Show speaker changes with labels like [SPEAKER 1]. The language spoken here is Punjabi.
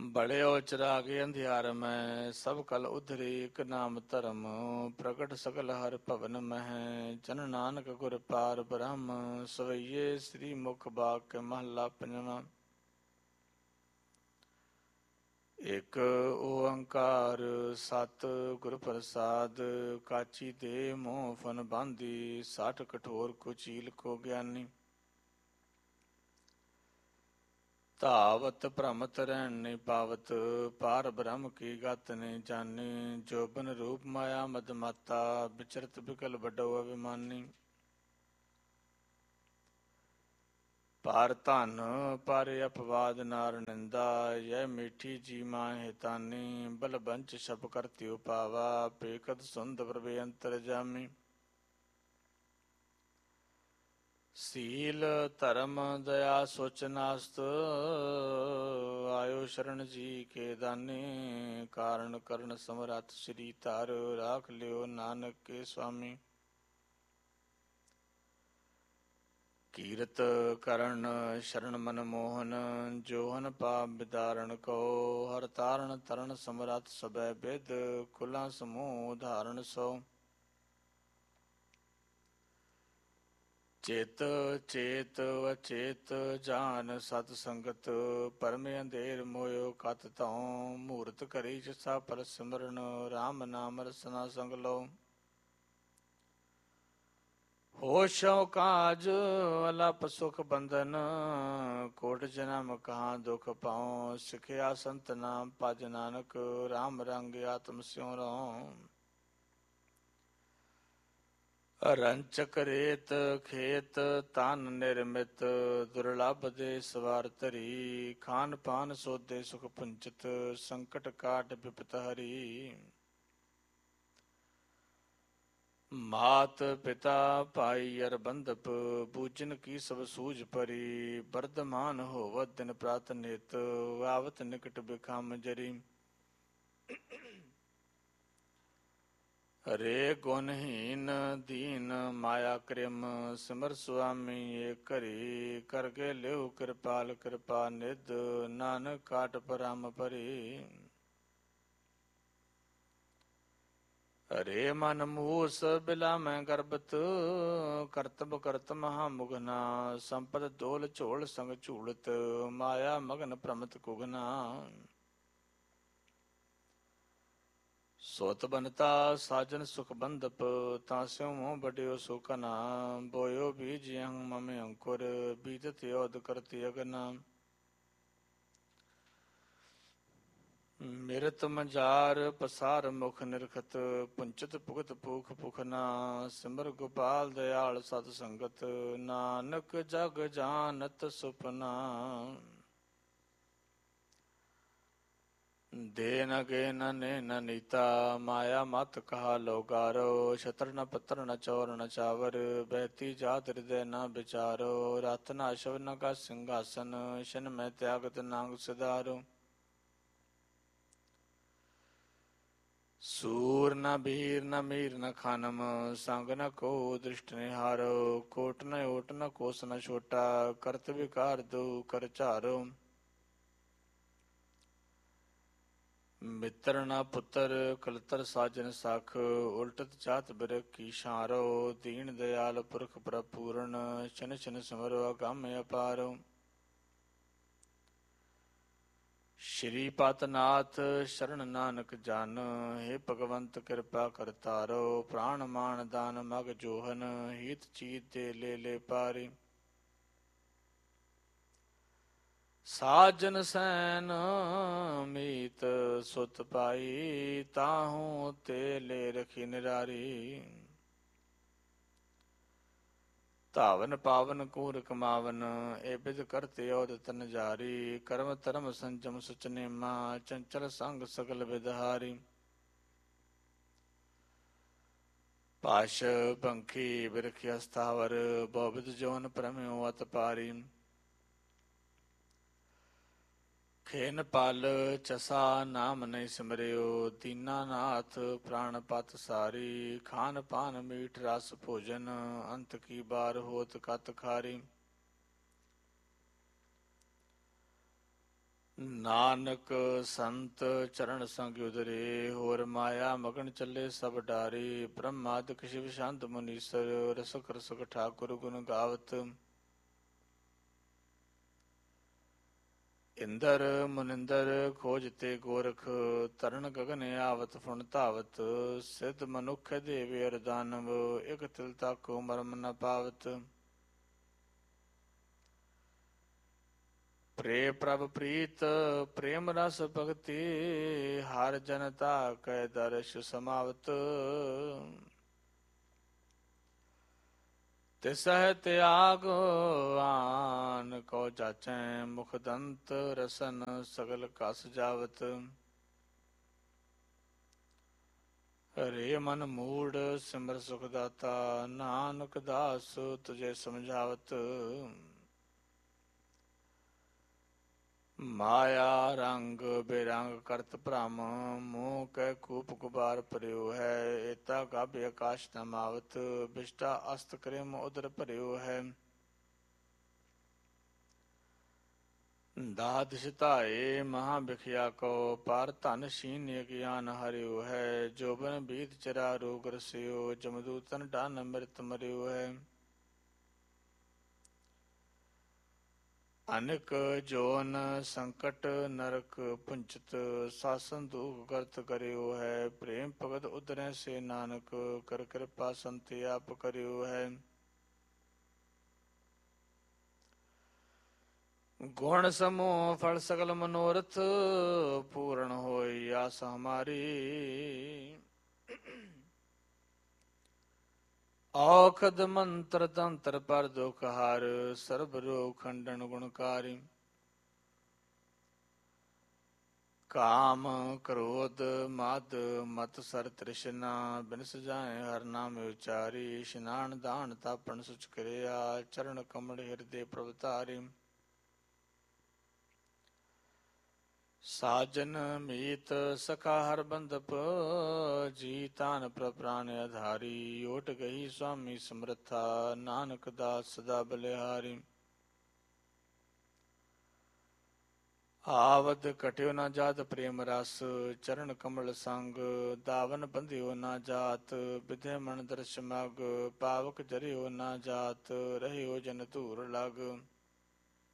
[SPEAKER 1] ਬੜਿਓ ਚਰਾਗੇ ਅੰਧਿਆਰ ਮੈਂ ਸਭ ਕਲ ਉਧਰੇ ਇਕ ਨਾਮ ਧਰਮ ਪ੍ਰਗਟ ਸਗਲ ਹਰ ਭਵਨ ਮਹਿ ਜਨ ਨਾਨਕ ਗੁਰ ਪਾਰ ਬ੍ਰਹਮ ਸਵਈਏ ਸ੍ਰੀ ਮੁਖ ਬਾਗ ਕੇ ਮਹਲਾ ਪੰਜਵਾਂ। ਇਕ ਓੰਕਾਰ ਸਤ ਗੁਰ ਪ੍ਰਸਾਦ ਕਾਚੀ ਦੇ ਮੋਹ ਫਨ ਬਾਂਦੀ ਸਾਠ ਕਠੋਰ ਕੁਚੀਲ ਕੋ ਗਿਆਨੀ ਧਾਵਤ ਭ੍ਰਮਤ ਰਹਿਣ ਨਹੀਂ ਪਾਵਤ ਪਾਰ ਬ੍ਰਹਮ ਕੀ ਗਤ ਨਹੀਂ ਜਾਣੀ ਜੋਬਨ ਰੂਪ ਮਾਇਆ ਮਦ ਮਾਤਾ ਵਿਚਰਤ ਬਿਕਲ ਵੱਡੋ ਅਭਿਮਾਨੀ ਪਾਰ ਧਨ ਪਰ ਅਪਵਾਦ ਨਾਰ ਨਿੰਦਾ ਯਹ ਮੀਠੀ ਜੀ ਮਾਂ ਹਿਤਾਨੀ ਬਲ ਬੰਚ ਛਪ ਕਰਤੀ ਉਪਾਵਾ ਪੇਕਤ ਸੁੰਦ ਪ੍ਰਵੇ ਅੰਤਰ ਜਾਮੀ ਸੀਲ ਧਰਮ ਦਇਆ ਸੋਚਨਾਸਤ ਆਇਓ ਸ਼ਰਨ ਜੀ ਕੇ ਦਾਨੀ ਕਾਰਨ ਕਰਨ ਸਮਰੱਥ ਸ੍ਰੀ ਧਰ ਰਾਖ ਲਿਓ ਨਾਨਕ ਕੇ ਸੁਆਮੀ ਕੀਰਤ ਕਰਨ ਸ਼ਰਨ ਮਨ ਮੋਹਨ ਜੋਹਨ ਪਾਪ ਵਿਦਾਰਨ ਕੋ ਹਰ ਤਾਰਨ ਤਰਨ ਸਮਰੱਥ ਸਬੈ ਬਿਦ ਕੁਲਾਂ ਸਮੂਹ ਧਾਰਨ ਸੋ ਚਿਤ ਚੇਤ ਅਚੇਤ ਜਾਨ ਸਤ ਸੰਗਤ ਪਰਮੇ ਅੰਧੇਰ ਮੋਇਓ ਕਤ ਧਉ ਮੂਰਤ ਕਰੀ ਜਿਸਾ ਪਰ ਸਿਮਰਨ ਰਾਮ ਨਾਮ ਰਸਨਾ ਸੰਗ ਲੋ ਹੋਸ਼ੋ ਕਾਜ ਅਲਪ ਸੁਖ ਬੰਧਨ ਕੋਟ ਜਨਮ ਕਹਾਂ ਦੁਖ ਪਾਉ ਸਿਖਿਆ ਸੰਤ ਨਾਮ ਭਜ ਨਾਨਕ ਰਾਮ ਰੰਗ ਆਤਮ ਸਿਉ ਰਉ ਰੰਚਕ ਰੇਤ ਖੇਤ ਤਨ ਨਿਰਮਿਤ ਦੁਰਲਭ ਦੇ ਸਵਾਰ ਧਰੀ ਖਾਨ ਪਾਨ ਸੋਦੇ ਸੁਖ ਪੁੰਚਤ ਸੰਕਟ ਕਾਟ ਬਿਪਤ ਹਰੀ ਮਾਤ ਪਿਤਾ ਭਾਈ ਅਰ ਬੰਧਪ ਬੂਜਨ ਕੀ ਸਭ ਸੂਝ ਪਰੀ ਵਰਧਮਾਨ ਹੋਵਤ ਦਿਨ ਪ੍ਰਾਤ ਨਿਤ ਆਵਤ ਨਿਕਟ ਬਿਖਮ ਜਰੀ ਰੇ ਗੁਣਹੀਨ ਦੀਨ ਮਾਇਆ ਕ੍ਰਿਮ ਸਿਮਰ ਸੁਆਮੀ ਏ ਘਰੀ ਕਰਗੇ ਲਿਓ ਕਿਰਪਾਲ ਕਿਰਪਾ ਨਿਧ ਨਾਨਕ ਕਾਟ ਪਰਮ ਪਰੀ ਰੇ ਮਨ ਮੂਸ ਬਿਲਾ ਮੈਂ ਗਰਬਤ ਕਰਤਬ ਕਰਤ ਮਹਾ ਮੁਗਨਾ ਸੰਪਦ ਦੋਲ ਝੋਲ ਸੰਗ ਝੂਲਤ ਮਾਇਆ ਮਗਨ ਭ੍ਰਮਤ ਕੁਗਨਾ ਸੋਤ ਬਨਤਾ ਸਾਜਨ ਸੁਖ ਬੰਧਪ ਤਾਸਿਓ ਮੋਹ ਬਡਿਓ ਸੁਖਨਾ ਬੋਇਓ ਬੀਜ ਅੰਗ ਮਮੇ ਅੰਕੁਰ ਬੀਜਤ ਯੋਧ ਕਰਤੀ ਅਗਨਾ ਮਿਰਤ ਮੰਜਾਰ ਪਸਾਰ ਮੁਖ ਨਿਰਖਤ ਪੁੰਚਤ ਭੁਗਤ ਭੂਖ ਭੁਖਨਾ ਸਿਮਰ ਗੋਪਾਲ ਦਿਆਲ ਸਤ ਸੰਗਤ ਨਾਨਕ ਜਗ ਜਾਨਤ ਸੁਪਨਾ ਦੇ ਨ ਗੇ ਨ ਨੇ ਨ ਨੀਤਾ ਮਾਇਆ ਮਤ ਕਹਾ ਲੋਗਾਰੋ ਛਤਰ ਨ ਪੱਤਰ ਨ ਚੋਰ ਨ ਚਾਵਰ ਬਹਿਤੀ ਜਾਤ ਹਿਰਦੈ ਨ ਵਿਚਾਰੋ ਰਤ ਨ ਅਸ਼ਵ ਨ ਕਾ ਸਿੰਘਾਸਨ ਸ਼ਨ ਮੈਂ ਤਿਆਗਤ ਨਾਂਗ ਸਿਧਾਰੋ ਸੂਰ ਨ ਬੀਰ ਨ ਮੀਰ ਨ ਖਾਨਮ ਸੰਗ ਨ ਕੋ ਦ੍ਰਿਸ਼ਟ ਨਿਹਾਰੋ ਕੋਟ ਨ ਓਟ ਨ ਕੋਸ ਨ ਛੋਟਾ ਕਰਤ ਵਿਕਾਰ ਦੋ ਕਰ ਝਾਰੋ ਮਿੱਤਰ ਨਾ ਪੁੱਤਰ ਕਲਤਰ ਸਾਜਨ ਸਖ ਉਲਟਤ ਜਾਤ ਬਿਰਖ ਕੀ ਸ਼ਾਰੋ ਦੀਨ ਦਿਆਲ ਪੁਰਖ ਪ੍ਰਪੂਰਨ ਛਨ ਛਨ ਸਿਮਰੋ ਅਗੰਮ ਅਪਾਰੋ ਸ਼੍ਰੀ ਪਤਨਾਥ ਸ਼ਰਨ ਨਾਨਕ ਜਨ ਹੇ ਭਗਵੰਤ ਕਿਰਪਾ ਕਰਤਾਰੋ ਪ੍ਰਾਣ ਮਾਨ ਦਾਨ ਮਗ ਜੋਹਨ ਹੀਤ ਚੀਤ ਦੇ ਲੈ ਪਾਰੀ ਸਾਜਨ ਸੈਨ ਮੀਤ ਸੁਤ ਪਾਈ ਤਾਹੂ ਤੇ ਲੈ ਰਖੀ ਨਿਰਾਰੀ ਧਾਵਨ ਪਾਵਨ ਕੂਰ ਕਮਾਵਨ ਏ ਬਿਦ ਕਰਤੇ ਔਦ ਤਨ ਜਾਰੀ ਕਰਮ ਧਰਮ ਸੰਜਮ ਸੁਚ ਨੇਮਾ ਚੰਚਲ ਸੰਗ ਸਗਲ ਵਿਦਹਾਰੀ ਪਾਸ਼ ਪੰਖੀ ਬਿਰਖ ਅਸਥਾਵਰ ਬੋਬਿਦ ਜੋਨ ਪ੍ਰਮਿਓ ਅਤ ਪਾਰੀ ਖੇਨ ਪਲ ਚਸਾ ਨਾਮ ਨਹੀਂ ਸਿਮਰਿਓ ਦੀਨਾਨਾਥ ਪ੍ਰਾਣ ਪਤ ਸਾਰੀ ਖਾਨ ਪਾਨ ਮੀਠ ਰਸ ਭੋਜਨ ਅੰਤ ਕੀ ਬਾਰ ਹੋਤ ਕਤ ਖਾਰੀ ਨਾਨਕ ਸੰਤ ਚਰਨ ਸੰਗ ਉਦਰੇ, ਹੋਰ ਮਾਇਆ ਮਗਨ ਚੱਲੇ ਸਭ ਡਾਰੇ। ਬ੍ਰਹਮਾਦਿਕ ਸ਼ਿਵ ਸ਼ਾਂਤ ਮੁਨੀਸਰ, ਰਸਕ ਰਸਕ ਠਾਕੁਰ ਗੁਣ ਗਾਵਤ। ਇੰਦਰ ਮੁਨਿੰਦਰ ਖੋਜਤੇ ਗੋਰਖ, ਤਰਨ ਗਗਨ ਆਵਤ ਫੁਣ ਧਾਵਤ। ਸਿੱਧ ਮਨੁਖ ਦੇਵ ਅਰ ਦਾਨਵ, ਇਕ ਤਿਲ ਤਕ ਮਰਮ ਨ ਪਾਵਤ। ਪ੍ਰੇ ਪ੍ਰਭ ਪ੍ਰੀਤ ਪ੍ਰੇਮ ਰਸ ਭਗਤੀ, ਹਰ ਜਨਤਾ ਕੈ ਦਰਸ਼ ਸਮਾਵਤ। ਤਿਸਹਿ ਤਿਆਗ ਆਨ ਕੋ ਜਾਚੈ, ਮੁਖ ਦੰਤ ਰਸਨ ਸਗਲ ਕਸ ਜਾਵਤ। ਹਰੇ ਮਨ ਮੂੜ ਸਿਮਰ ਸੁਖ ਦਾਤਾ, ਨਾਨਕ ਦਾਸ ਤੁਝੇ ਸਮਝਾਵਤ। ਮਾਇਆ ਰੰਗ ਬੇਰੰਗ ਕਰਤ ਭ੍ਰਮ, ਮੋਹ ਕੈ ਕੂਪ ਕੁਬਾਰ ਭਰਿਓ ਹੈ। ਏਤਾ ਗਭ ਆਕਾਸ਼ ਨਮਾਵਤ, ਬਿਸ਼ਟਾ ਅਸਤ ਕ੍ਰਿਮ ਉਦਰ ਭਰਿਓ ਹੈ। ਦਾਤ ਸਿਤਾਏ ਮਹਾ ਬਿਖਿਆ ਕੋ, ਪਰ ਧਨ ਸ਼ੀਨ ਗਿਆਨ ਹਰਿਓ ਹੈ। ਜੋਬਨ ਬੀਤ ਚਰਾ ਰੋਗ ਰਸਿਓ, ਜਮਦੂਤਨ ਡਾਨ ਅੰਮ੍ਰਿਤ ਮਰਿਓ ਹੈ। ਅਨਕ ਜੋਨ ਸੰਕਟ ਨਰਕ ਪੁੰਚਤ, ਸਾਸਨ ਦੁਖ ਕਰਤ ਕਰਿਓ ਹੈ। ਪ੍ਰੇਮ ਭਗਤ ਉਦਰੈ ਸੇ ਨਾਨਕ, ਕਰ ਕਿਰਪਾ ਸੰਤਿ ਆਪ ਕਰਿਓ ਹੈ। ਗੁਣ ਸਮੂਹ ਫਲ ਸਗਲ ਮਨੋਰਥ, ਪੂਰਨ ਹੋਈ ਆਸ ਹਮਾਰੀ। ਔਖਦ ਮੰਤਰ ਤੰਤਰ ਪਰ ਦੁਖ ਹਰ, ਸਰਬ ਰੋਗ ਖੰਡਨ ਗੁਣਕਾਰੀ। ਕਾਮ ਕ੍ਰੋਧ ਮਦ ਮਤ ਸਰ ਤ੍ਰਿਸ਼ਨਾ, ਬਿਨ ਸਜਾਏ ਹਰ ਨਾਮ ਉਚਾਰੀ। ਇਸ਼ਨਾਨ ਦਾਨ ਤਾਪਨ ਸੁਚ ਕਿਰਿਆ, ਚਰਨ ਕਮਲ ਹਿਰਦੇ ਪ੍ਰਭ ਧਾਰੀ। ਸਾਜਨ ਮੀਤ ਸਖਾ ਹਰ ਬੰਦਪ, ਜੀ ਤਾਨ ਪ੍ਰਭ ਪ੍ਰਾਨ ਆਧਾਰੀ। ਓਟ ਗਈ ਸੁਆਮੀ ਸਮਰਥਾ, ਨਾਨਕ ਦਾਸ ਸਦਾ ਬਲਿਹਾਰੀ। ਆਵਦ ਕਟਿਓ ਨਾ ਜਾਤ ਪ੍ਰੇਮ ਰਸ, ਚਰਨ ਕਮਲ ਸੰਗ ਦਾਵਨ ਬੰਧਿਓ ਨਾ ਜਾਤ। ਬਿਧੇ ਮਨ ਦਰਸ਼ ਮਗ, ਪਾਵਕ ਜਰਿਓ ਨਾ ਜਾਤ। ਰਹਿਓ ਜਨ ਧੂਰ ਲਗ,